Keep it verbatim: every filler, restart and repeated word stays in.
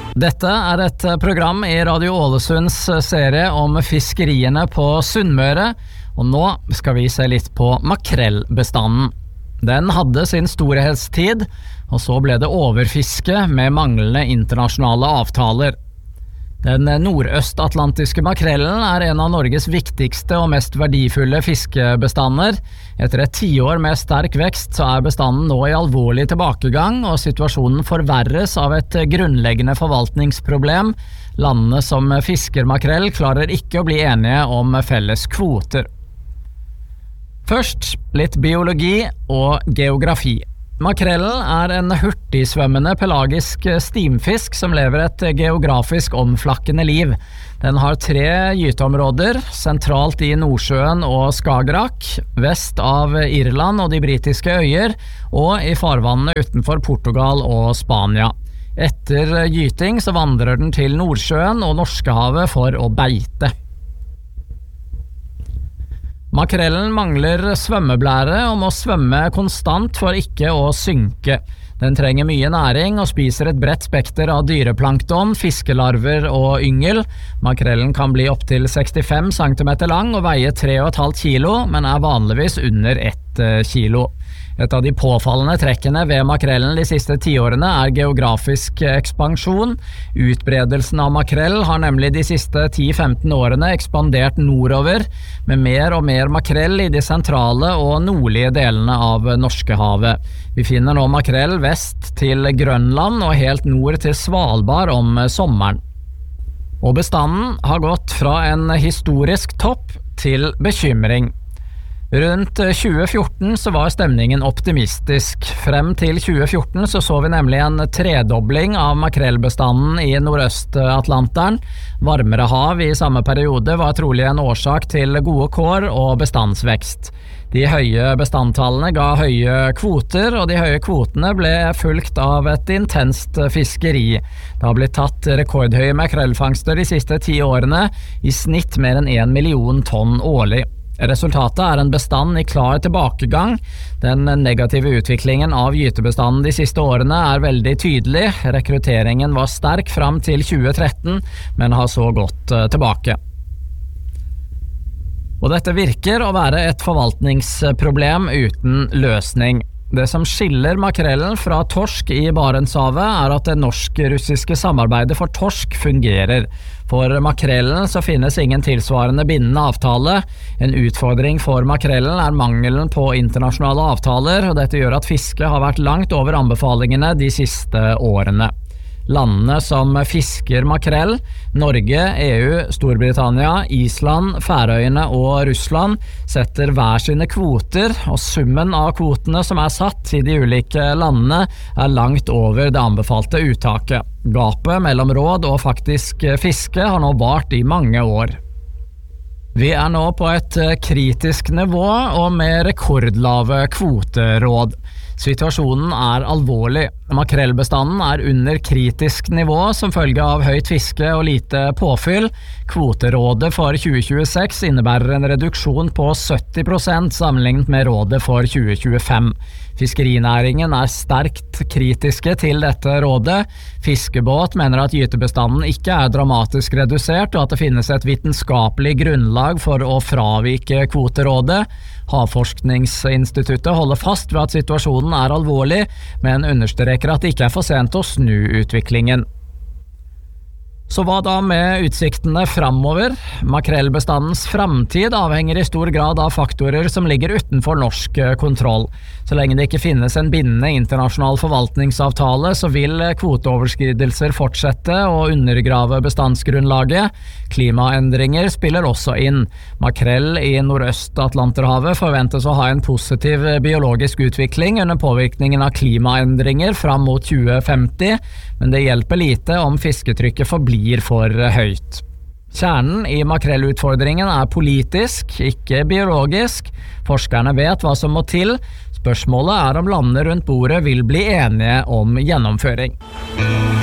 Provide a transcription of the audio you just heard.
Dette er et program i Radio Ålesunds serie om fiskeriene på Sunnmøre, og nå skal vi se litt på makrellbestanden. Den hadde sin storhetstid, og så ble det overfiske med manglende internasjonale avtaler. Den nordøstatlantiske makrellen er en av Norges viktigste og mest verdifulle fiskebestander. Etter et tiår med sterk vekst så er bestanden nå i alvorlig tilbakegang, og situasjonen forverres av et grunnleggende forvaltningsproblem. Landene som fisker makrell klarer ikke å bli enige om felles kvoter. Først litt biologi og geografi. Makrellen er en hurtigsvømmende pelagisk stimfisk som lever et geografisk omflakkende liv. Den har tre gyteområder, sentralt i Nordsjøen og Skagerrak, vest av Irland og de britiske øyer, og i farvannene utenfor Portugal og Spania. Etter gyting så vandrer den til Nordsjøen og Norskehavet for å beite. Makrellen mangler svømmeblære og må svømme konstant for ikke å synke. Den trenger mye næring og spiser et bredt spekter av dyreplankton, fiskelarver og yngel. Makrellen kan bli opptil sekstifem centimeter lang og veie tre komma fem kilo, men er vanligvis under ett kilo. Et av de påfallende trekkene ved makrellen de siste tiårene er geografisk ekspansjon. Utbredelsen av makrell har nemlig de siste ti til femten årene ekspandert nordover, med mer og mer makrell i de sentrale og nordlige delene av Norskehavet. Vi finner nå makrell vest til Grønland og helt nord til Svalbard om sommeren. Og bestanden har gått fra en historisk topp til bekymring. Rundt tjue fjorten så var stemningen optimistisk. Frem til tjue fjorten så så vi nemlig en tredobling av makrellbestanden i Nordøst-Atlanteren. Varmere hav i samme periode var trolig en årsak til gode kår og bestandsvekst. De høye bestandtallene ga høye kvoter, og de høye kvotene ble fulgt av et intenst fiskeri. Det har blitt tatt rekordhøye makrellfangster de siste ti årene, i snitt mer enn en million tonn årlig. Resultatet er en bestand i klar tilbakegang. Den negative utviklingen av gytebestanden de siste årene er veldig tydelig. Rekrutteringen var sterk fram til tjue tretten, men har så gått tilbake. Og dette virker å være et forvaltningsproblem uten løsning. Det som skiller makrellen fra torsk i Barentshavet er at det norsk-russiske samarbeidet for torsk fungerer. For makrellen så finnes ingen tilsvarende bindende avtale. En utfordring for makrellen er mangelen på internasjonale avtaler, og dette gjør at fisket har vært langt over anbefalingene de siste årene. Landene som fisker makrell, Norge, E U, Storbritannia, Island, Færøyene og Russland, setter hver sine kvoter, og summen av kvotene som er satt i de ulike landene er langt over det anbefalte uttaket. Gapet mellom råd og faktisk fiske har nå vart i mange år. Vi er nå på et kritisk nivå og med rekordlave kvoteråd. Situasjonen er alvorlig. Makrellbestanden er under kritisk nivå som følge av høyt fiske og lite påfyll. Kvoterådet for tjue tjueseks innebærer en reduksjon på sytti prosent sammenlignet med rådet for tjue tjuefem. Fiskerinæringen er sterkt kritiske til dette rådet. Fiskebåt mener at gytebestanden ikke er dramatisk redusert, og at det finnes et vitenskapelig grunnlag for å fravike kvoterådet. Havforskningsinstituttet holder fast ved at situasjonen er alvorlig, men understreker at det ikke er for sent å snu utviklingen. Så hva da med utsiktene framover? Makrellbestandens framtid avhenger i stor grad av faktorer som ligger utenfor norsk kontroll. Så lenge det ikke finnes en bindende internasjonal forvaltningsavtale, så vil kvoteoverskridelser fortsette å undergrave bestandsgrunnlaget. Klimaendringer spiller også inn. Makrell i Nordøst-Atlanterhavet forventes å ha en positiv biologisk utvikling under påvirkningen av klimaendringer fram mot tjue femti, men det hjelper lite om fisketrykket forblir for høyt. Kjernen i makrellutfordringen er politisk, ikke biologisk. Forskerne vet hva som må til. Spørsmålet er om landene rundt bordet vil bli enige om gjennomføring.